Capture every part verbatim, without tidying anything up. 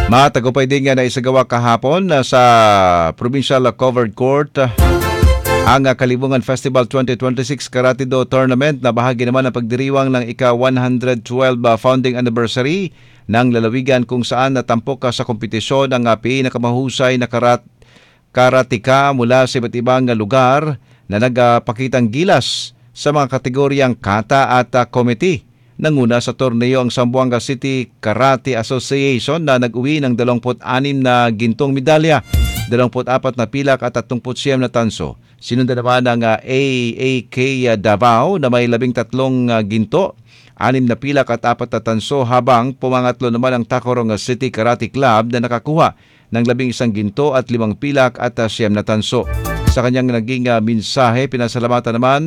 Matagupay din nga na isagawa kahapon uh, sa Provincial Covered Court uh, ang uh, Kalibungan Festival twenty twenty-six Karate Do Tournament na bahagi naman ng pagdiriwang ng ika one hundred twelve uh, founding anniversary ng lalawigan kung saan natampok uh, sa kompetisyon ang uh, pinakamahusay na karat karatika mula sa iba't ibang uh, lugar na nagpakitang uh, gilas sa mga kategoryang kata at uh, committee. Nanguna sa torneo ang Zamboanga City Karate Association na nag-uwi ng dalawampu't anim na gintong medalya, dalawampu't apat na pilak at tatlongput siyam na tanso. Sinundan naman ng uh, A A K Davao na may labing tatlong uh, ginto, anim na pilak at apat na tanso, habang pumangatlo naman ang Tacorong City Karate Club na nakakuha ng labing isang ginto at limang pilak at uh, siyam na tanso. Sa kanyang naging uh, mensahe, pinasalamatan naman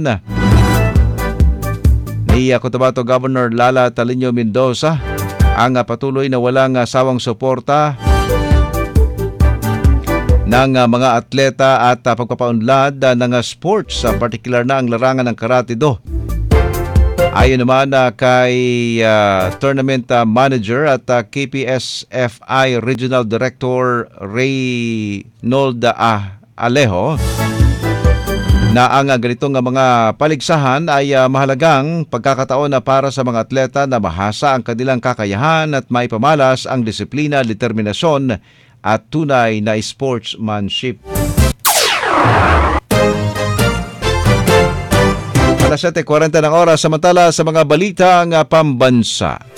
ni uh, Cotabato Governor Lala Talino Mendoza ang uh, patuloy na walang uh, sawang suporta ng uh, mga atleta at uh, pagpapaunlad uh, ng uh, sports, uh, particular na ang larangan ng Karate Do. Ayon naman uh, kay uh, Tournament uh, Manager at uh, K P S F I Regional Director Reynold uh, Alejo, na ang ganitong mga paligsahan ay uh, mahalagang pagkakataon na para sa mga atleta na mahasa ang kanilang kakayahan at maipamalas ang disiplina, determinasyon at tunay na sportsmanship. alas siyete kwarenta ng oras, samantala sa mga balitang pambansa.